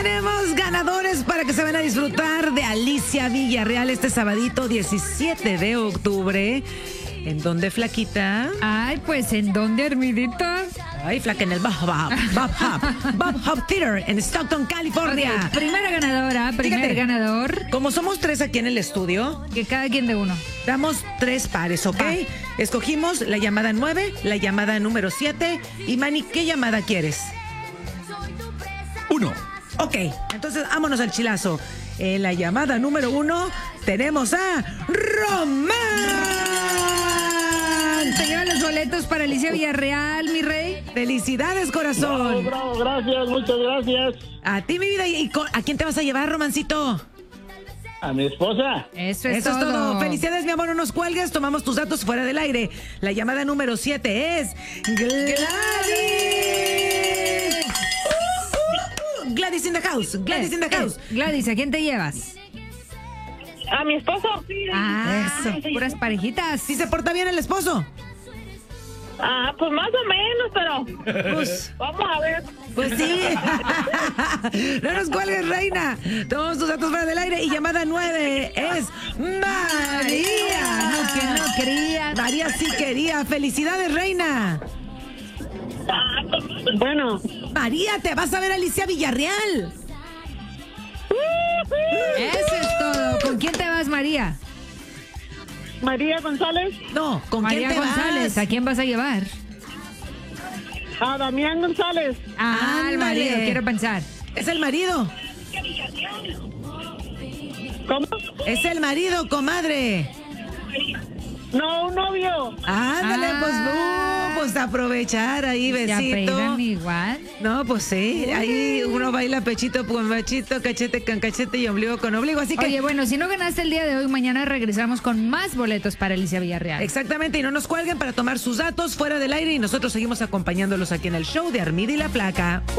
tenemos ganadores para que se van a disfrutar de Alicia Villarreal este sabadito 17 de octubre. ¿En dónde, flaquita? Ay, pues ¿en dónde, Armidita? Ay, flaca, en el Bob Hub Theater en Stockton, California. Okay, primera ganadora, primer ganador. Como somos 3 aquí en el estudio, que cada quien de uno. Damos 3 pares, ¿ok? Escogimos la llamada 9, la llamada número 7. Y Manny, ¿qué llamada quieres? 1. Ok, entonces vámonos al chilazo. En la llamada número 1 tenemos a Román. Te llevan los boletos para Alicia Villarreal, mi rey. Felicidades, corazón. Bravo, gracias, muchas gracias. A ti, mi vida. ¿Y a quién te vas a llevar, Romancito? A mi esposa. Eso es todo. todo. Felicidades, mi amor, no nos cuelgues. Tomamos tus datos fuera del aire. La llamada número 7 es Gladys. Gladys in the house. Gladys in the house. Gladys, ¿a quién te llevas? A mi esposo. Eso. Puras parejitas. ¿Sí se porta bien el esposo? Pues más o menos, pero Pues, vamos a ver. pues sí. No nos cuelgues, reina. Tomamos tus datos fuera del aire. Y llamada 9 es María. No, que no quería. María sí quería. Felicidades, reina. Bueno, María, te vas a ver a Alicia Villarreal. Eso es todo. ¿Con quién te vas, María? María González. No, ¿con María quién te González. vas? ¿A quién vas a llevar? A Damián González. Al Ándale. marido, quiero pensar. Es el marido. ¿Cómo? Es el marido, comadre. No, un novio. Ándale, pues aprovechar ahí, ¿Se besito. apellidan igual? No, pues sí, ahí uno baila pechito con pechito, cachete con cachete y ombligo con ombligo, así que... Oye, bueno, si no ganaste el día de hoy, mañana regresamos con más boletos para Alicia Villarreal. Exactamente, y no nos cuelguen para tomar sus datos fuera del aire y nosotros seguimos acompañándolos aquí en el show de Armida y la Placa.